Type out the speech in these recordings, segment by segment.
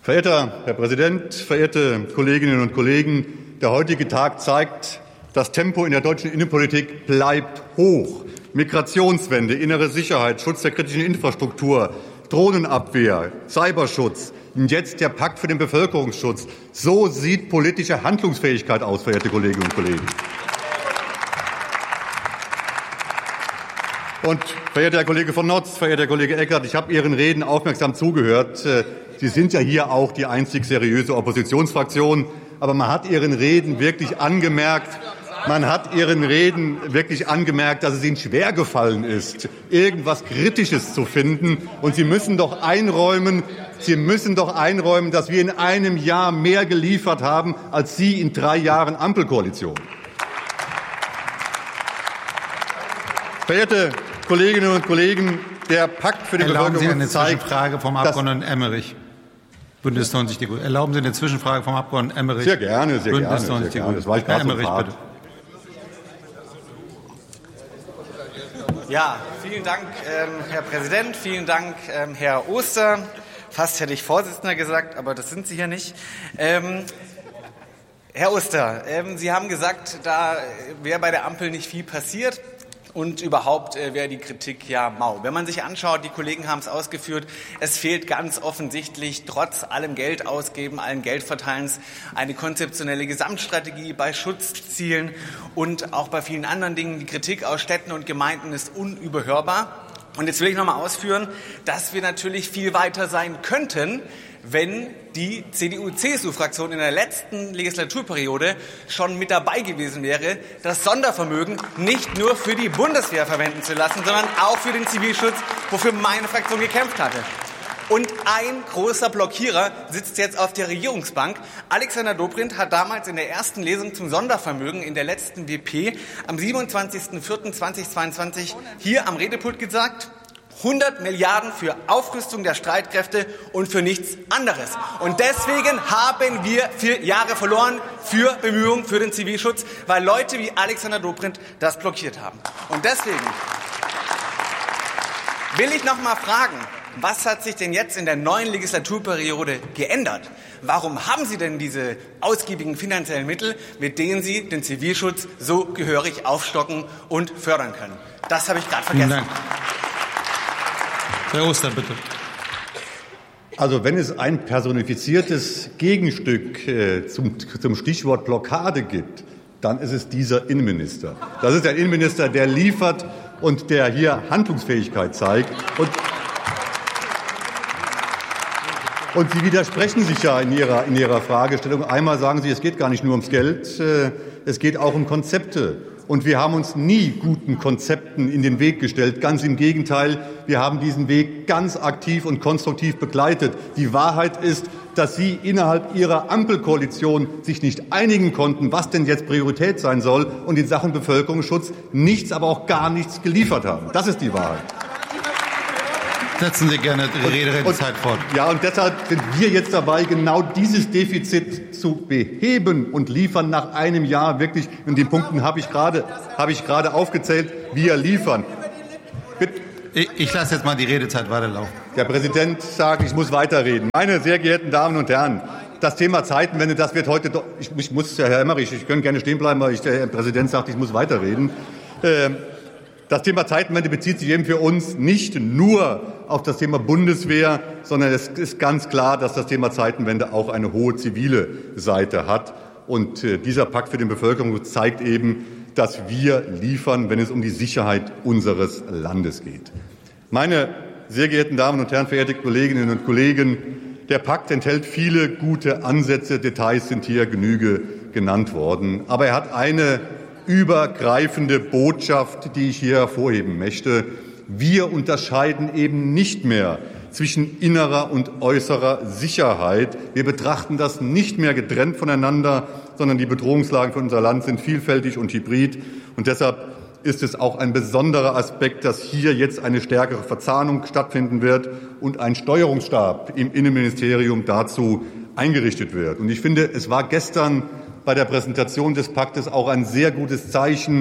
Verehrter Herr Präsident, verehrte Kolleginnen und Kollegen! Der heutige Tag zeigt, das Tempo in der deutschen Innenpolitik bleibt hoch. Migrationswende, innere Sicherheit, Schutz der kritischen Infrastruktur, Drohnenabwehr, Cyberschutz und jetzt der Pakt für den Bevölkerungsschutz. So sieht politische Handlungsfähigkeit aus, verehrte Kolleginnen und Kollegen. Und verehrter Herr Kollege von Notz, verehrter Herr Kollege Eckert, ich habe Ihren Reden aufmerksam zugehört. Sie sind ja hier auch die einzig seriöse Oppositionsfraktion. Aber man hat Ihren Reden wirklich angemerkt, dass es Ihnen schwergefallen ist, irgendwas Kritisches zu finden. Und Sie müssen doch einräumen, dass wir in einem Jahr mehr geliefert haben als Sie in 3 Jahren Ampelkoalition. Verehrte Kolleginnen und Kollegen, der Pakt für die Bevölkerung zeigt, Frage vom Abgeordneten Emmerich. Bündnis 90 Die Grünen. Erlauben Sie eine Zwischenfrage vom Abgeordneten Emmerich? Sehr gerne, sehr Bündnis gerne. 90 Die Grünen. Das war ich Herr gerade Emmerich, so bitte. Ja, vielen Dank, Herr Präsident. Vielen Dank, Herr Oster. Fast hätte ich Vorsitzender gesagt, aber das sind Sie hier nicht. Herr Oster, Sie haben gesagt, da wäre bei der Ampel nicht viel passiert. Und überhaupt wäre die Kritik ja mau. Wenn man sich anschaut, die Kollegen haben es ausgeführt, es fehlt ganz offensichtlich trotz allem Geld ausgeben, allen Geldverteilens eine konzeptionelle Gesamtstrategie bei Schutzzielen und auch bei vielen anderen Dingen. Die Kritik aus Städten und Gemeinden ist unüberhörbar. Und jetzt will ich noch mal ausführen, dass wir natürlich viel weiter sein könnten, wenn die CDU-CSU-Fraktion in der letzten Legislaturperiode schon mit dabei gewesen wäre, das Sondervermögen nicht nur für die Bundeswehr verwenden zu lassen, sondern auch für den Zivilschutz, wofür meine Fraktion gekämpft hatte. Und ein großer Blockierer sitzt jetzt auf der Regierungsbank. Alexander Dobrindt hat damals in der ersten Lesung zum Sondervermögen in der letzten WP am 27.04.2022 hier am Redepult gesagt, 100 Milliarden für Aufrüstung der Streitkräfte und für nichts anderes. Und deswegen haben wir 4 Jahre verloren für Bemühungen für den Zivilschutz, weil Leute wie Alexander Dobrindt das blockiert haben. Und deswegen will ich noch mal fragen, was hat sich denn jetzt in der neuen Legislaturperiode geändert? Warum haben Sie denn diese ausgiebigen finanziellen Mittel, mit denen Sie den Zivilschutz so gehörig aufstocken und fördern können? Das habe ich gerade vergessen. Vielen Dank. Herr Oster, bitte. Also wenn es ein personifiziertes Gegenstück zum Stichwort Blockade gibt, dann ist es dieser Innenminister. Das ist ein Innenminister, der liefert und der hier Handlungsfähigkeit zeigt. Und Sie widersprechen sich ja in Ihrer Fragestellung. Einmal sagen Sie, es geht gar nicht nur ums Geld, es geht auch um Konzepte. Und wir haben uns nie guten Konzepten in den Weg gestellt. Ganz im Gegenteil, wir haben diesen Weg ganz aktiv und konstruktiv begleitet. Die Wahrheit ist, dass Sie innerhalb Ihrer Ampelkoalition sich nicht einigen konnten, was denn jetzt Priorität sein soll und in Sachen Bevölkerungsschutz nichts, aber auch gar nichts geliefert haben. Das ist die Wahrheit. Setzen Sie gerne die Redezeit fort. Ja, und deshalb sind wir jetzt dabei, genau dieses Defizit zu beheben und liefern nach einem Jahr wirklich. Und die Punkten habe ich gerade aufgezählt. Wir liefern. Ich lasse jetzt mal die Redezeit weiterlaufen. Der Präsident sagt, ich muss weiterreden. Meine sehr geehrten Damen und Herren, das Thema Zeitenwende, das wird heute doch. Ich muss, Herr Emmerich, ich könnte gerne stehen bleiben, weil der Herr Präsident sagt, ich muss weiterreden. Das Thema Zeitenwende bezieht sich eben für uns nicht nur auf das Thema Bundeswehr, sondern es ist ganz klar, dass das Thema Zeitenwende auch eine hohe zivile Seite hat. Und dieser Pakt für den Bevölkerungsschutz zeigt eben, dass wir liefern, wenn es um die Sicherheit unseres Landes geht. Meine sehr geehrten Damen und Herren, verehrte Kolleginnen und Kollegen, der Pakt enthält viele gute Ansätze, Details sind hier Genüge genannt worden. Aber er hat eine übergreifende Botschaft, die ich hier hervorheben möchte. Wir unterscheiden eben nicht mehr zwischen innerer und äußerer Sicherheit. Wir betrachten das nicht mehr getrennt voneinander, sondern die Bedrohungslagen für unser Land sind vielfältig und hybrid. Und deshalb ist es auch ein besonderer Aspekt, dass hier jetzt eine stärkere Verzahnung stattfinden wird und ein Steuerungsstab im Innenministerium dazu eingerichtet wird. Und ich finde, es war gestern bei der Präsentation des Paktes auch ein sehr gutes Zeichen,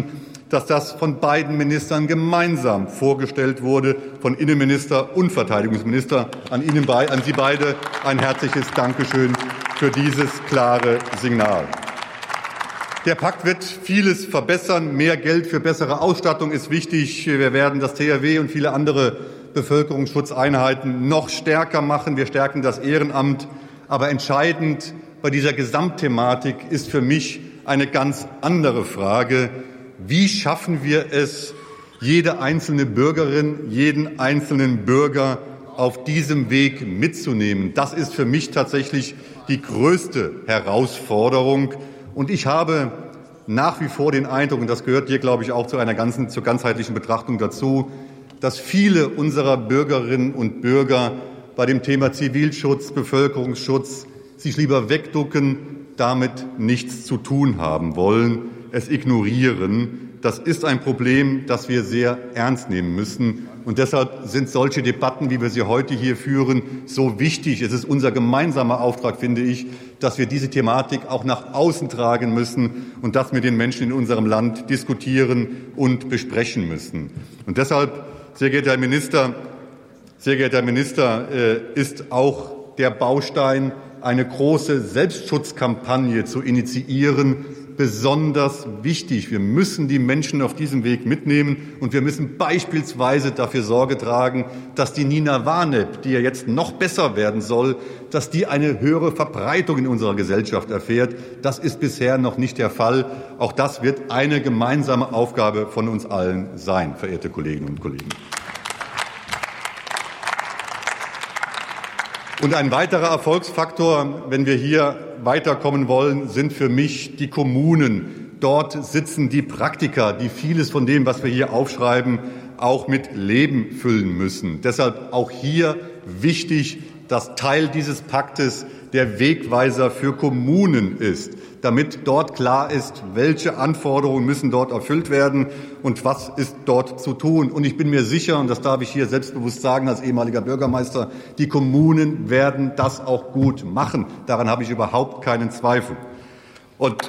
dass das von beiden Ministern gemeinsam vorgestellt wurde, von Innenminister und Verteidigungsminister. An Sie beide ein herzliches Dankeschön für dieses klare Signal. Der Pakt wird vieles verbessern. Mehr Geld für bessere Ausstattung ist wichtig. Wir werden das THW und viele andere Bevölkerungsschutzeinheiten noch stärker machen. Wir stärken das Ehrenamt. Aber entscheidend bei dieser Gesamtthematik ist für mich eine ganz andere Frage. Wie schaffen wir es, jede einzelne Bürgerin, jeden einzelnen Bürger auf diesem Weg mitzunehmen? Das ist für mich tatsächlich die größte Herausforderung. Und ich habe nach wie vor den Eindruck, und das gehört hier, glaube ich, auch zur ganzheitlichen Betrachtung dazu, dass viele unserer Bürgerinnen und Bürger bei dem Thema Zivilschutz, Bevölkerungsschutz sich lieber wegducken, damit nichts zu tun haben wollen, es ignorieren. Das ist ein Problem, das wir sehr ernst nehmen müssen. Und deshalb sind solche Debatten, wie wir sie heute hier führen, so wichtig. Es ist unser gemeinsamer Auftrag, finde ich, dass wir diese Thematik auch nach außen tragen müssen und das mit den Menschen in unserem Land diskutieren und besprechen müssen. Und deshalb, sehr geehrter Herr Minister, ist auch der Baustein, eine große Selbstschutzkampagne zu initiieren, besonders wichtig. Wir müssen die Menschen auf diesem Weg mitnehmen und wir müssen beispielsweise dafür Sorge tragen, dass die Nina Warnep, die ja jetzt noch besser werden soll, dass die eine höhere Verbreitung in unserer Gesellschaft erfährt. Das ist bisher noch nicht der Fall. Auch das wird eine gemeinsame Aufgabe von uns allen sein, verehrte Kolleginnen und Kollegen. Und ein weiterer Erfolgsfaktor, wenn wir hier weiterkommen wollen, sind für mich die Kommunen. Dort sitzen die Praktiker, die vieles von dem, was wir hier aufschreiben, auch mit Leben füllen müssen. Deshalb auch hier wichtig, dass Teil dieses Paktes der Wegweiser für Kommunen ist, damit dort klar ist, welche Anforderungen müssen dort erfüllt werden und was ist dort zu tun. Und ich bin mir sicher, und das darf ich hier selbstbewusst sagen als ehemaliger Bürgermeister, die Kommunen werden das auch gut machen. Daran habe ich überhaupt keinen Zweifel. Und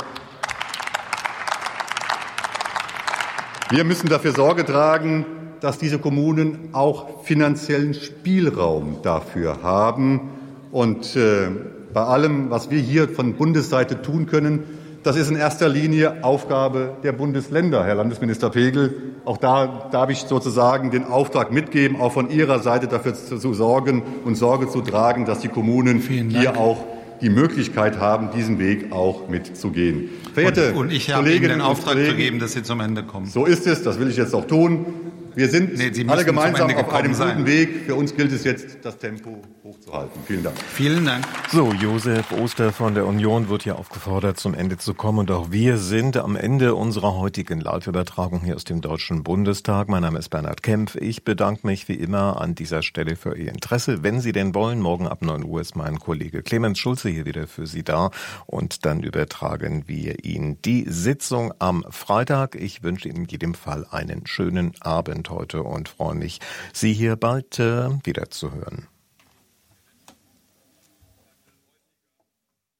wir müssen dafür Sorge tragen, dass diese Kommunen auch finanziellen Spielraum dafür haben. Und bei allem, was wir hier von Bundesseite tun können, das ist in erster Linie Aufgabe der Bundesländer, Herr Landesminister Pegel. Auch da darf ich sozusagen den Auftrag mitgeben, auch von Ihrer Seite dafür zu sorgen und Sorge zu tragen, dass die Kommunen hier auch die Möglichkeit haben, diesen Weg auch mitzugehen. Verehrte und ich habe Ihnen den Auftrag zu geben, dass Sie zum Ende kommen. So ist es, das will ich jetzt auch tun. Wir sind alle gemeinsam auf einem guten Weg. Für uns gilt es jetzt, das Tempo hochzuhalten. Vielen Dank. Vielen Dank. So, Josef Oster von der Union wird hier aufgefordert, zum Ende zu kommen. Und auch wir sind am Ende unserer heutigen Live-Übertragung hier aus dem Deutschen Bundestag. Mein Name ist Bernhard Kempf. Ich bedanke mich wie immer an dieser Stelle für Ihr Interesse. Wenn Sie denn wollen, morgen ab 9 Uhr ist mein Kollege Clemens Schulze hier wieder für Sie da. Und dann übertragen wir Ihnen die Sitzung am Freitag. Ich wünsche Ihnen in jedem Fall einen schönen Abend heute und freue mich, Sie hier bald wieder zu hören.